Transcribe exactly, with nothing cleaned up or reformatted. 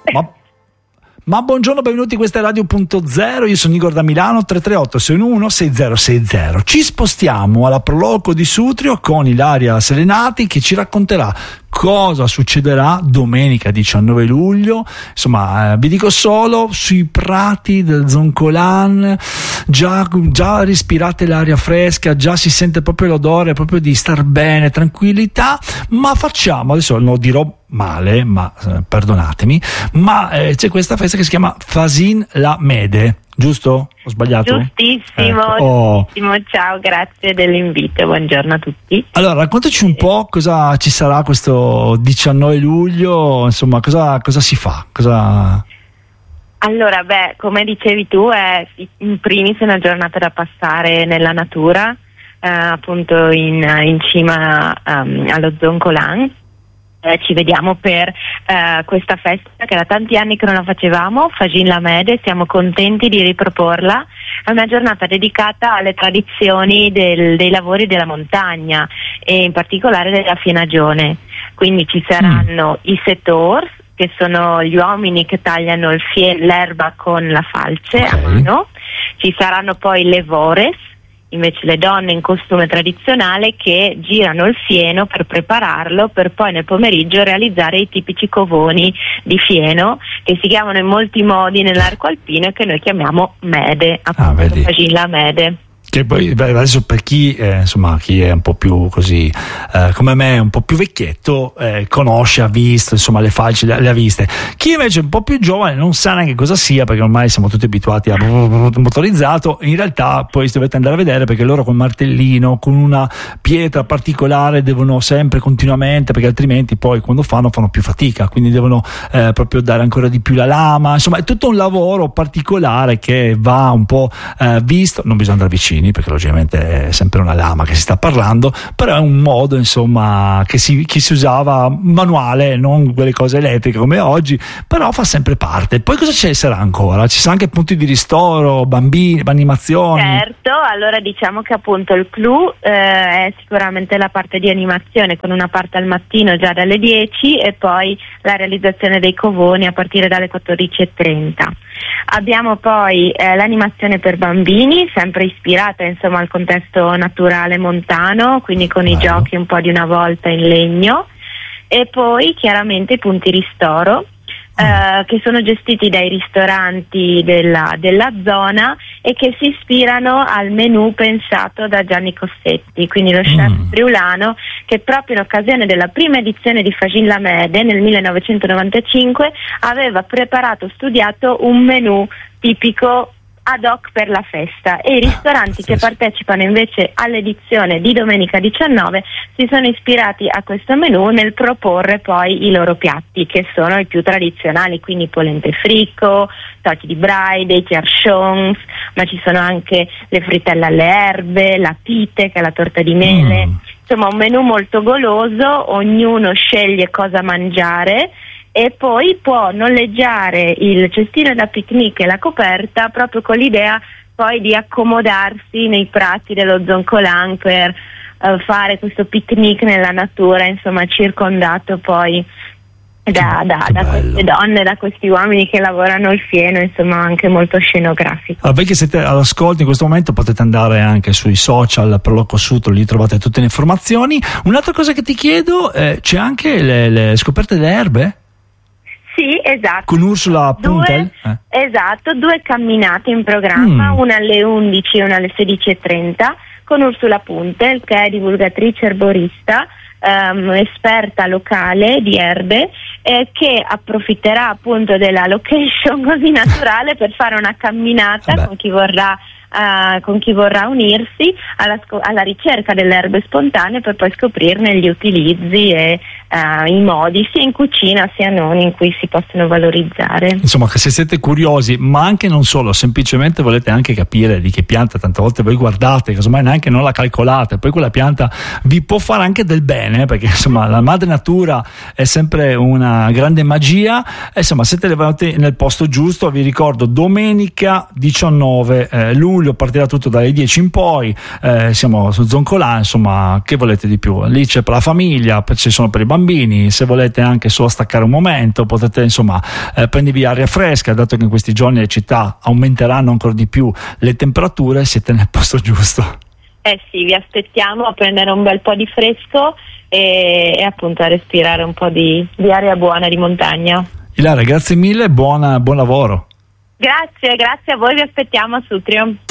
Ma, ma buongiorno, benvenuti, questa è Radio Punto Zero, io sono Igor da Milano. Tre tre otto sei uno uno sei zero sei zero. Ci spostiamo alla Proloco di Sutrio con Ilaria Selenati, che ci racconterà cosa succederà domenica diciannove luglio. Insomma, eh, vi dico solo, sui prati del Zoncolan già, già respirate l'aria fresca, già si sente proprio l'odore proprio di star bene, tranquillità. Ma facciamo, adesso lo dirò male, ma eh, perdonatemi, ma eh, c'è questa festa che si chiama Fasin la Mede, giusto? Ho sbagliato? Giustissimo, ecco. oh. giustissimo. Ciao, grazie dell'invito, buongiorno a tutti. Allora, raccontaci un po' cosa ci sarà questo diciannove luglio, insomma, cosa, cosa si fa? Cosa... Allora, beh, come dicevi tu, è in primis una giornata da passare nella natura, eh, appunto in, in cima um, allo Zoncolan. Eh, ci vediamo per eh, questa festa che da tanti anni che non la facevamo, Fasin la Mede, siamo contenti di riproporla. È una giornata dedicata alle tradizioni del, dei lavori della montagna e in particolare della fienagione. Quindi ci saranno mm. i setors, che sono gli uomini che tagliano il fie- l'erba con la falce okay. a mano. Ci saranno poi le vores, invece le donne in costume tradizionale, che girano il fieno per prepararlo, per poi nel pomeriggio realizzare i tipici covoni di fieno, che si chiamano in molti modi nell'arco alpino e che noi chiamiamo mede, appunto ah, Fasin la Mede. Che poi adesso per chi eh, insomma chi è un po' più così eh, come me, un po' più vecchietto, eh, conosce, ha visto insomma le falci, le, le ha viste. Chi invece è un po' più giovane non sa neanche cosa sia, perché ormai siamo tutti abituati a motorizzato. In realtà poi dovete andare a vedere, perché loro con martellino, con una pietra particolare, devono sempre continuamente, perché altrimenti poi quando fanno fanno più fatica, quindi devono eh, proprio dare ancora di più la lama. Insomma, è tutto un lavoro particolare che va un po' eh, visto. Non bisogna andare vicini, perché logicamente è sempre una lama che si sta parlando, però è un modo insomma che si, che si usava manuale, non quelle cose elettriche come oggi, però fa sempre parte. Poi cosa ci sarà ancora? Ci saranno anche punti di ristoro, bambini, animazioni? Certo, allora diciamo che appunto il clou eh, è sicuramente la parte di animazione, con una parte al mattino già dalle dieci e poi la realizzazione dei covoni a partire dalle quattordici e trenta. Abbiamo poi eh, l'animazione per bambini, sempre ispirata insomma al contesto naturale montano, quindi con Bello. i giochi un po' di una volta in legno, e poi chiaramente i punti ristoro eh, che sono gestiti dai ristoranti della, della zona e che si ispirano al menù pensato da Gianni Cossetti, quindi lo chef mm. friulano, che proprio in occasione della prima edizione di Fasin la Mede nel millenovecentonovantacinque aveva preparato, studiato un menù tipico ad hoc per la festa, e i ristoranti che partecipano invece all'edizione di domenica diciannove si sono ispirati a questo menù nel proporre poi i loro piatti, che sono i più tradizionali, quindi polente fricco, torti di braide, i tiarchons, ma ci sono anche le frittelle alle erbe, la pite, che è la torta di mele. Mm. Insomma, un menù molto goloso, ognuno sceglie cosa mangiare e poi può noleggiare il cestino da picnic e la coperta proprio con l'idea poi di accomodarsi nei prati dello Zoncolan per uh, fare questo picnic nella natura, insomma circondato poi da, da, da queste donne, da questi uomini che lavorano il fieno, insomma anche molto scenografico. Ah, voi che siete all'ascolto in questo momento potete andare anche sui social Proloco Sutrio, lì trovate tutte le informazioni. Un'altra cosa che ti chiedo, eh, c'è anche le, le scoperte delle erbe? Sì, esatto. Con Ursula Puntel? Due, eh. Esatto, due camminate in programma, mm. una alle undici e una alle sedici e trenta, con Ursula Puntel, che è divulgatrice erborista, um, esperta locale di erbe, eh, che approfitterà appunto della location così naturale per fare una camminata Vabbè. con chi vorrà Uh, con chi vorrà unirsi alla, sco- alla ricerca delle erbe spontanee, per poi scoprirne gli utilizzi e uh, i modi sia in cucina sia non, in cui si possono valorizzare. Insomma, che se siete curiosi, ma anche non solo, semplicemente volete anche capire di che pianta tante volte voi guardate, casomai neanche non la calcolate, poi quella pianta vi può fare anche del bene, perché insomma la madre natura è sempre una grande magia. E, insomma, siete levati nel posto giusto. Vi ricordo domenica diciannove luglio luglio partirà tutto dalle dieci in poi, eh, siamo su Zoncolà, insomma, che volete di più? Lì c'è per la famiglia, ci sono per i bambini, se volete anche solo staccare un momento potete insomma eh, prendervi aria fresca, dato che in questi giorni le città aumenteranno ancora di più le temperature, siete nel posto giusto. Eh sì, vi aspettiamo a prendere un bel po' di fresco e, e appunto a respirare un po' di, di aria buona di montagna. Ilaria, grazie mille, buona, buon lavoro. Grazie, grazie a voi, vi aspettiamo a Sutrio.